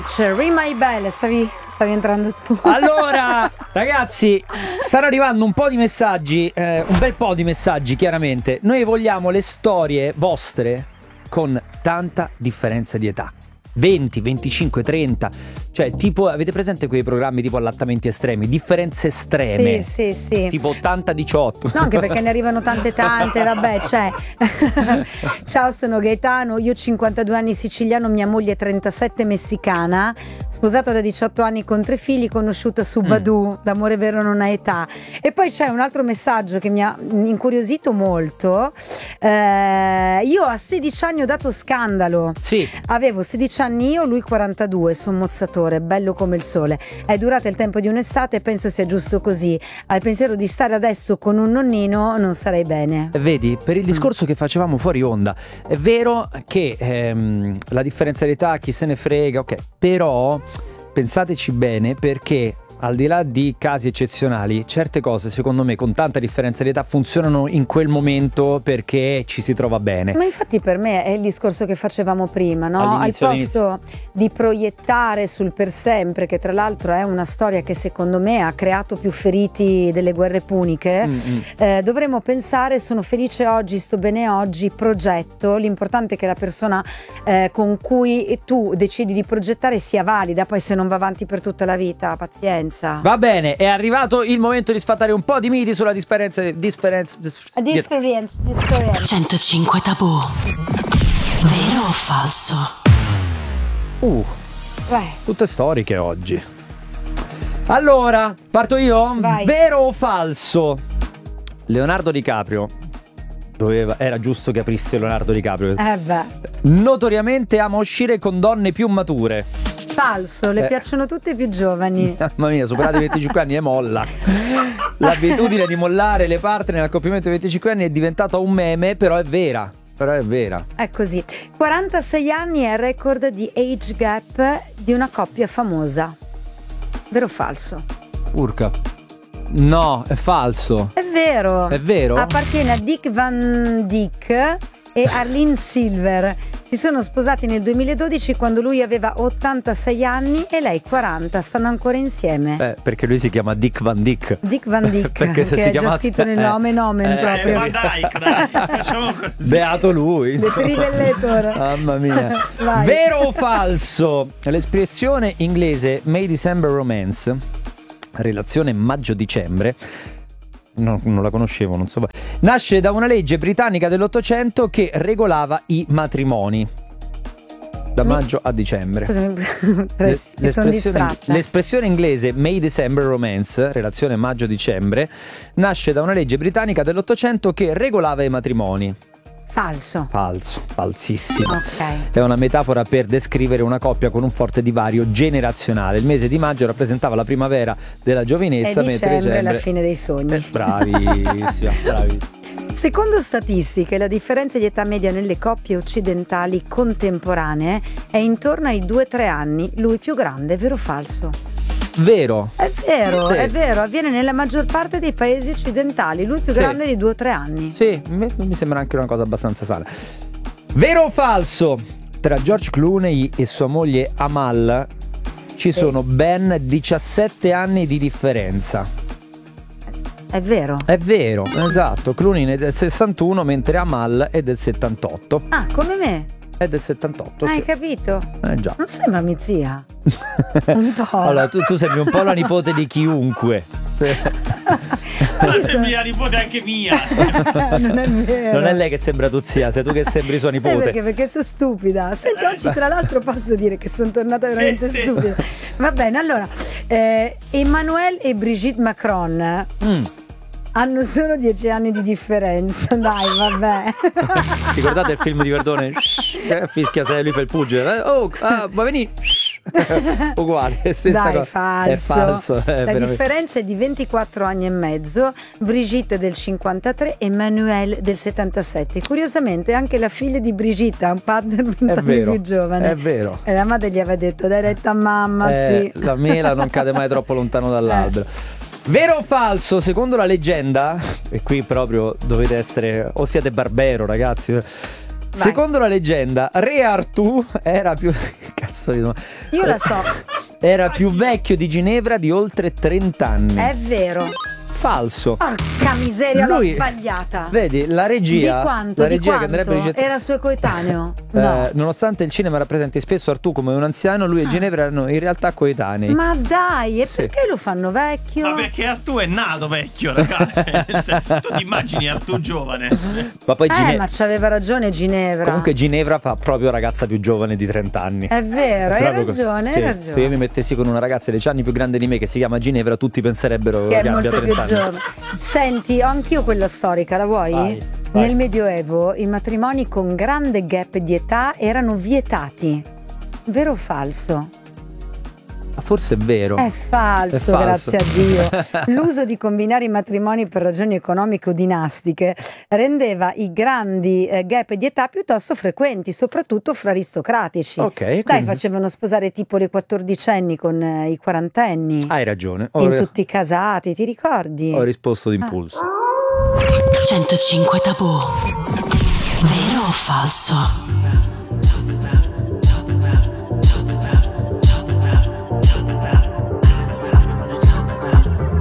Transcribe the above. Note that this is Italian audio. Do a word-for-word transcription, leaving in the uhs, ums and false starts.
Beach, Ring My Bell. Stavi, stavi entrando tu. Allora, ragazzi, stanno arrivando un po' di messaggi, eh, un bel po' di messaggi, chiaramente. Noi vogliamo le storie vostre con tanta differenza di età. venti, venticinque, trenta. Cioè, tipo, avete presente quei programmi tipo allattamenti estremi? Differenze estreme. Sì, sì, sì. Tipo ottanta diciotto. No, anche perché ne arrivano tante tante, vabbè, c'è. Ciao, sono Gaetano, io ho cinquantadue anni, siciliano, mia moglie è trentasette, messicana, sposato da diciotto anni con tre figli, conosciuta su Badoo, mm. l'amore vero non ha età. E poi c'è un altro messaggio che mi ha incuriosito molto. Eh, io a sedici anni ho dato scandalo. Sì. Avevo sedici anni io, lui quarantadue, sommozzatore, bello come il sole. È durata il tempo di un'estate e penso sia giusto così. Al pensiero di stare adesso con un nonnino non sarei bene. Vedi, per il discorso mm. che facevamo fuori onda, è vero che ehm, la differenza di età, chi se ne frega, ok, però pensateci bene, perché al di là di casi eccezionali, certe cose secondo me con tanta differenza di età funzionano in quel momento perché ci si trova bene. Ma infatti per me è il discorso che facevamo prima, no? Al posto di proiettare sul per sempre, che tra l'altro è una storia che secondo me ha creato più feriti delle guerre puniche, mm-hmm. eh, dovremmo pensare: sono felice oggi, sto bene oggi, progetto. L'importante è che la persona eh, con cui tu decidi di progettare sia valida, poi se non va avanti per tutta la vita, pazienza. Va bene, è arrivato il momento di sfatare un po' di miti sulla differenza differenza differenza centocinque tabù. Vero o falso? Uh, Vai. Tutte storiche oggi. Allora, parto io? Vai. Vero o falso? Leonardo DiCaprio doveva, era giusto che aprisse Leonardo DiCaprio. Eh beh. Notoriamente ama uscire con donne più mature. Falso, le eh. piacciono tutte più giovani. Mamma mia, superati i venticinque anni e molla. L'abitudine di mollare le partner nell'accoppiamento dei venticinque anni è diventata un meme, però è vera. Però è vera. È così. quarantasei anni è il record di age gap di una coppia famosa. Vero o falso? Urca. No, è falso. È vero. È vero? Appartiene a Dick Van Dyke e Arlene Silver. Si sono sposati nel duemiladodici quando lui aveva ottantasei anni e lei quaranta. Stanno ancora insieme. Beh, perché lui si chiama Dick Van Dyke. Dick Van Dyke, perché se che si è chiamasse... già scritto nel nome eh, nomen eh, proprio. Van Dyke, dai, facciamo così. Beato lui. Le trivellator. Mamma mia. Vero o falso? L'espressione inglese May December Romance, relazione maggio-dicembre, No, non la conoscevo, non so. Nasce da una legge britannica dell'Ottocento che regolava i matrimoni da maggio a dicembre. Scusami, Le, sono distratta. L'espressione inglese May December Romance, relazione maggio-dicembre, nasce da una legge britannica dell'Ottocento che regolava i matrimoni. Falso. Falso, falsissimo. Ok. È una metafora per descrivere una coppia con un forte divario generazionale. Il mese di maggio rappresentava la primavera della giovinezza, e mentre dicembre dicembre è la fine dei sogni. Eh, bravissima, bravissima. Secondo statistiche, la differenza di età media nelle coppie occidentali contemporanee è intorno ai due tre anni. Lui più grande, vero o falso? Vero. È vero, sì. è vero, avviene nella maggior parte dei paesi occidentali. Lui più sì. grande di due tre anni. Sì, mi sembra anche una cosa abbastanza sana. Vero o falso? Tra George Clooney e sua moglie Amal ci sì. sono ben diciassette anni di differenza. È vero. È vero, esatto. Clooney è del sessantuno mentre Amal è del settantotto. Ah, come me. È del settantotto. Hai sì. capito? Eh già. Non sembra mia zia. Un po'. Allora, tu, tu sembri un po' la nipote di chiunque. Ma sembri la nipote anche mia. Non è vero. Non è lei che sembra tua zia, sei tu che sembri sua nipote. Sai perché? Perché sono stupida. Senti, oggi tra l'altro posso dire che sono tornata veramente sì, sì. stupida. Va bene, allora, eh, Emmanuel e Brigitte Macron Mm. hanno solo dieci anni di differenza. Dai, vabbè. Ricordate il film di Verdone? Fischia se lui fa il pugile. Oh, ah, va venì. Uguale, stessa Dai, cosa. falso. È falso. È La veramente... differenza è di ventiquattro anni e mezzo. Brigitte del cinquantatré e Emmanuel del settantasette. Curiosamente anche la figlia di Brigitte ha un partner vent'anni più giovane. È vero. E la madre gli aveva detto: dai retta a mamma, Eh, sì. la mela non cade mai troppo lontano dall'albero. Eh. Vero o falso? Secondo la leggenda, e qui proprio dovete essere, o siete Barbero, ragazzi. Vai. Secondo la leggenda, Re Artù era più cazzo di domanda? Io la so. Era più vecchio di Ginevra di oltre trenta anni. È vero. Falso. Porca miseria, Lui, l'ho sbagliata. Vedi, la regia. Di quanto? La regia di quanto? Che andrebbe dice, era suo coetaneo? No. Eh, nonostante il cinema rappresenti spesso Artù come un anziano, lui e Ginevra erano in realtà coetanei. Ma dai, e Sì. perché lo fanno vecchio? Ma perché Artù è nato vecchio, ragazzi. Tu ti immagini Artù giovane? Ma poi Eh, Gine- ma c'aveva ragione Ginevra. Comunque Ginevra fa proprio ragazza più giovane di trenta anni. È vero, hai Proprio così. ragione, Sì, hai ragione. se io mi mettessi con una ragazza dieci anni più grande di me che si chiama Ginevra, tutti penserebbero Che che, è abbia molto più trenta anni. giovane. Senti, ho anch'io quella storica, la vuoi? Vai, vai. Nel Medioevo i matrimoni con grande gap di età erano vietati. Vero o falso? Ma forse è vero. È falso, È falso. grazie a Dio. L'uso di combinare i matrimoni per ragioni economiche o dinastiche rendeva i grandi eh, gap di età piuttosto frequenti, soprattutto fra aristocratici. Ok, Dai, quindi- facevano sposare tipo le quattordicenni con eh, i quarantenni. Hai ragione. Ho, In tutti i casati, ti ricordi? ho risposto d'impulso. centocinque Tabù. Vero o falso?